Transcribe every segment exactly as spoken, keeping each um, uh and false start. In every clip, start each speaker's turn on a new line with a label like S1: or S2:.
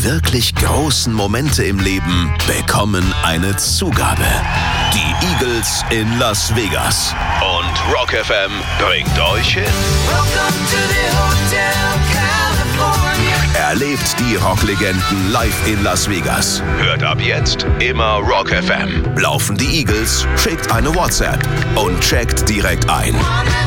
S1: wirklich großen Momente im Leben bekommen eine Zugabe. Die Eagles in Las Vegas. Und Rock F M bringt euch hin.
S2: Welcome to the Hotel California.
S1: Erlebt die Rocklegenden live in Las Vegas. Hört ab jetzt immer Rock F M. Laufen die Eagles, schickt eine WhatsApp und checkt direkt ein.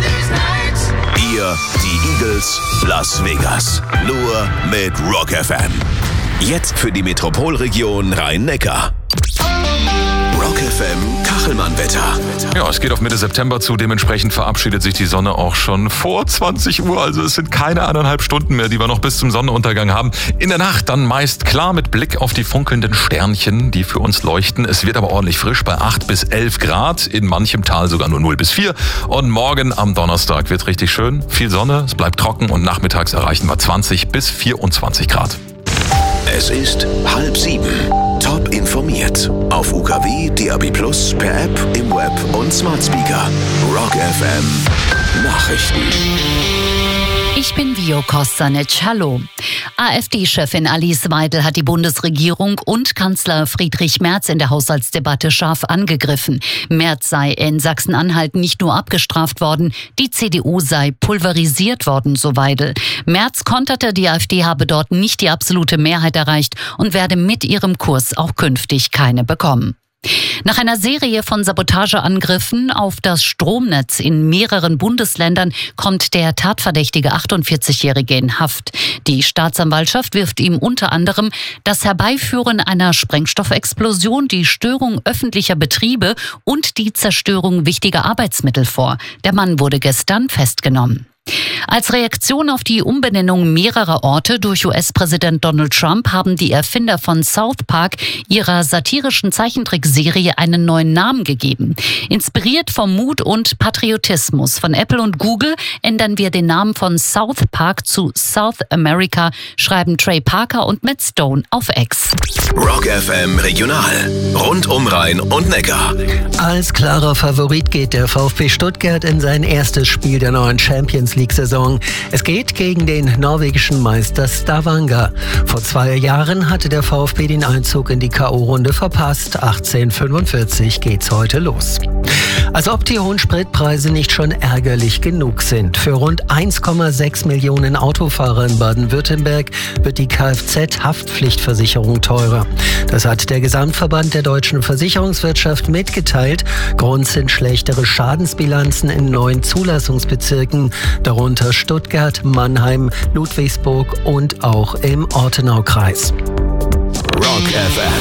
S1: Ihr, die Eagles, Las Vegas. Nur mit Rock F M. Jetzt für die Metropolregion Rhein-Neckar. Rock F M Kachelmann-Wetter.
S3: Ja, es geht auf Mitte September zu. Dementsprechend verabschiedet sich die Sonne auch schon vor zwanzig Uhr. Also es sind keine anderthalb Stunden mehr, die wir noch bis zum Sonnenuntergang haben. In der Nacht dann meist klar mit Blick auf die funkelnden Sternchen, die für uns leuchten. Es wird aber ordentlich frisch bei acht bis elf Grad. In manchem Tal sogar nur null bis vier. Und morgen am Donnerstag wird richtig schön. Viel Sonne, es bleibt trocken und nachmittags erreichen wir zwanzig bis vierundzwanzig Grad.
S1: Es ist halb sieben. Top informiert. Auf U K W, D A B plus, per App, im Web und Smart Speaker. Rock F M Nachrichten.
S4: Ich bin Vio Kostanic. Hallo. AfD-Chefin Alice Weidel hat die Bundesregierung und Kanzler Friedrich Merz in der Haushaltsdebatte scharf angegriffen. Merz sei in Sachsen-Anhalt nicht nur abgestraft worden, die C D U sei pulverisiert worden, so Weidel. Merz konterte, die AfD habe dort nicht die absolute Mehrheit erreicht und werde mit ihrem Kurs auch künftig keine bekommen. Nach einer Serie von Sabotageangriffen auf das Stromnetz in mehreren Bundesländern kommt der Tatverdächtige achtundvierzigjährige in Haft. Die Staatsanwaltschaft wirft ihm unter anderem das Herbeiführen einer Sprengstoffexplosion, die Störung öffentlicher Betriebe und die Zerstörung wichtiger Arbeitsmittel vor. Der Mann wurde gestern festgenommen. Als Reaktion auf die Umbenennung mehrerer Orte durch U S-Präsident Donald Trump haben die Erfinder von South Park ihrer satirischen Zeichentrickserie einen neuen Namen gegeben. Inspiriert vom Mut und Patriotismus von Apple und Google ändern wir den Namen von South Park zu South America, schreiben Trey Parker und Matt Stone auf X.
S1: Rock F M Regional. Rund um Rhein und Neckar.
S5: Als klarer Favorit geht der VfB Stuttgart in sein erstes Spiel der neuen Champions League-Saison. Es geht gegen den norwegischen Meister Stavanger. Vor zwei Jahren hatte der VfB den Einzug in die K O-Runde verpasst. achtzehnhundertfünfundvierzig geht's heute los. Als ob die hohen Spritpreise nicht schon ärgerlich genug sind. Für rund eins Komma sechs Millionen Autofahrer in Baden-Württemberg wird die Kfz-Haftpflichtversicherung teurer. Das hat der Gesamtverband der deutschen Versicherungswirtschaft mitgeteilt. Grund sind schlechtere Schadensbilanzen in neuen Zulassungsbezirken, darunter Stuttgart, Mannheim, Ludwigsburg und auch im Ortenaukreis.
S1: Rock F M.